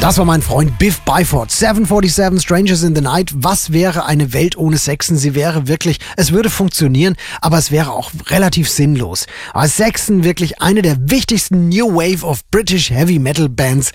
Das war mein Freund Biff Byford. 747 Strangers in the Night. Was wäre eine Welt ohne Saxon? Sie wäre wirklich, es würde funktionieren, aber es wäre auch relativ sinnlos. Aber Saxon wirklich eine der wichtigsten New Wave of British Heavy Metal Bands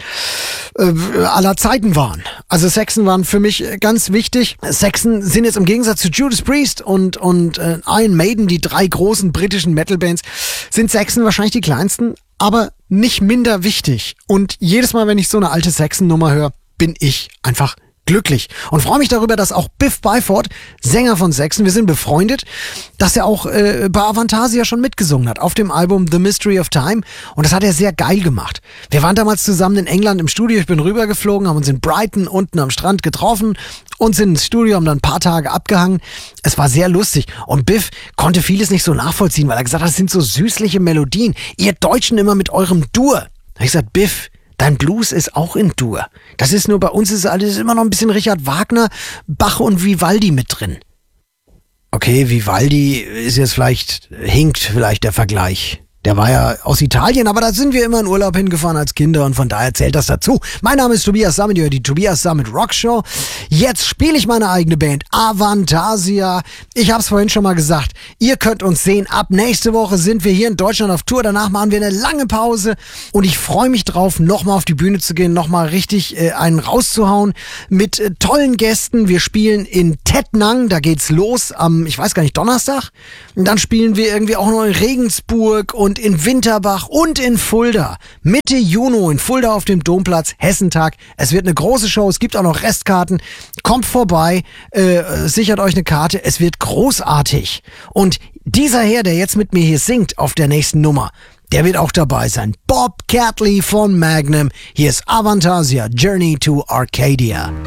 aller Zeiten waren. Also Saxon waren für mich ganz wichtig. Saxon sind jetzt im Gegensatz zu Judas Priest und Iron Maiden, die 3 großen britischen Metal Bands, sind Saxon wahrscheinlich die kleinsten, aber nicht minder wichtig. Und jedes Mal, wenn ich so eine alte Saxon-Nummer höre, bin ich einfach glücklich und freue mich darüber, dass auch Biff Byford, Sänger von Saxon, wir sind befreundet, dass er auch bei Avantasia schon mitgesungen hat auf dem Album The Mystery of Time, und das hat er sehr geil gemacht. Wir waren damals zusammen in England im Studio, ich bin rübergeflogen, haben uns in Brighton unten am Strand getroffen und sind ins Studio, haben dann ein paar Tage abgehangen. Es war sehr lustig und Biff konnte vieles nicht so nachvollziehen, weil er gesagt hat, das sind so süßliche Melodien. Ihr Deutschen immer mit eurem Dur. Da habe ich gesagt, Biff, dein Blues ist auch in Dur. Das ist nur, bei uns ist alles immer noch ein bisschen Richard Wagner, Bach und Vivaldi mit drin. Okay, Vivaldi ist jetzt hinkt vielleicht der Vergleich. Der war ja aus Italien, aber da sind wir immer in Urlaub hingefahren als Kinder und von daher zählt das dazu. Mein Name ist Tobias Sammet, ihr hört die Tobias Sammet Rockshow. Jetzt spiele ich meine eigene Band, Avantasia. Ich habe es vorhin schon mal gesagt, ihr könnt uns sehen. Ab nächste Woche sind wir hier in Deutschland auf Tour. Danach machen wir eine lange Pause und ich freue mich drauf, nochmal auf die Bühne zu gehen, nochmal richtig einen rauszuhauen mit tollen Gästen. Wir spielen in Tettnang, da geht's los am, ich weiß gar nicht, Donnerstag. Und dann spielen wir irgendwie auch noch in Regensburg und in Winterbach und in Fulda. Mitte Juni in Fulda auf dem Domplatz, Hessentag. Es wird eine große Show, es gibt auch noch Restkarten. Kommt vorbei, sichert euch eine Karte, es wird großartig. Und dieser Herr, der jetzt mit mir hier singt auf der nächsten Nummer, der wird auch dabei sein. Bob Catley von Magnum. Hier ist Avantasia, Journey to Arcadia.